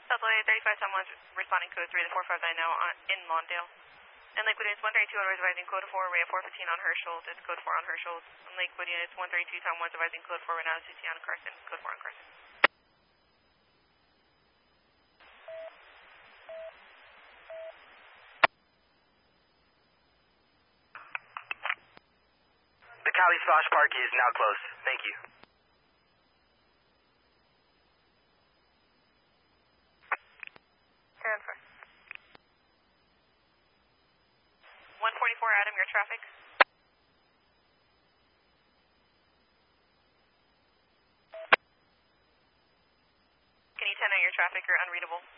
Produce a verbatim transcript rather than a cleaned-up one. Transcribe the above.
Southway thirty-five, someone's responding code three to four five nine now on, in Lawndale. And Lakewood units one thirty-two, advising code four, Ray four fifteen on Herschel, it's code four on Herschel. And Lakewood units one thirty-two, Tom one's advising code four, right now, C C on Carson, code four on Carson. The Cali Splash Park is now closed. Thank you. Transfer. one forty-four, Adam, your traffic. Can you ten out your traffic? You're unreadable.